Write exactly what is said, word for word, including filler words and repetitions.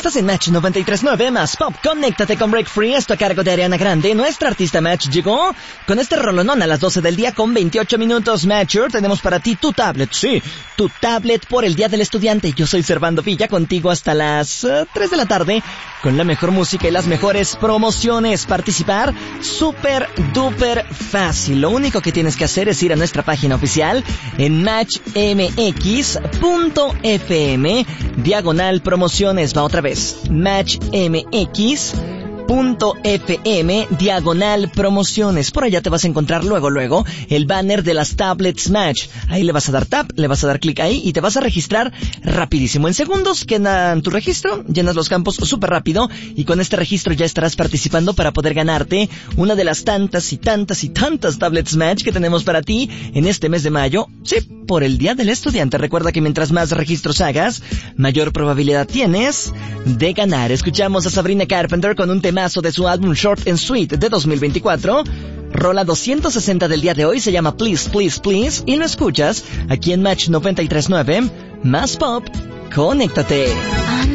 Estás en Match noventa y tres punto nueve más Pop. Conéctate con Break Free. Esto a cargo de Ariana Grande. Nuestra artista Match llegó con este rolonón a las doce del día con veintiocho minutos. Matcher, tenemos para ti tu tablet. Sí, tu tablet por el Día del Estudiante. Yo soy Servando Villa, contigo hasta las uh, tres de la tarde con la mejor música y las mejores promociones. Participar súper duper fácil. Lo único que tienes que hacer es ir a nuestra página oficial en match m x punto f m diagonal promociones. Va otra vez, match m x punto f m diagonal promociones. Por allá te vas a encontrar luego luego el banner de las tablets Match. Ahí le vas a dar tap, le vas a dar clic ahí y te vas a registrar rapidísimo. En segundos quedan tu registro, llenas los campos súper rápido y con este registro ya estarás participando para poder ganarte una de las tantas y tantas y tantas tablets Match que tenemos para ti en este mes de mayo. Sí, por el Día del Estudiante. Recuerda que mientras más registros hagas, mayor probabilidad tienes de ganar. Escuchamos a Sabrina Carpenter con un temazo de su álbum Short and Sweet de dos mil veinticuatro. Rola doscientos sesenta del día de hoy se llama Please, Please, Please y lo escuchas aquí en Match noventa y tres punto nueve más Pop. Conéctate.